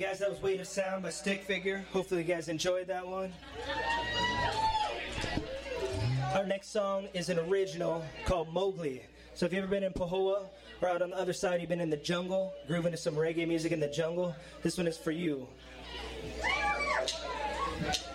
guys, that was Weight of Sound by Stick Figure. Hopefully you guys enjoyed that one. Our next song is an original called Mowgli. So if you've ever been in Pahoa or out on the other side, you've been in the jungle, grooving to some reggae music in the jungle, this one is for you.